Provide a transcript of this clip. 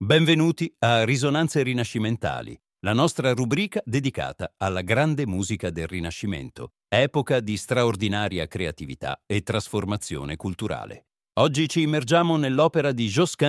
Benvenuti a Risonanze Rinascimentali, la nostra rubrica dedicata alla grande musica del Rinascimento, epoca di straordinaria creatività e trasformazione culturale. Oggi ci immergiamo nell'opera di Josquin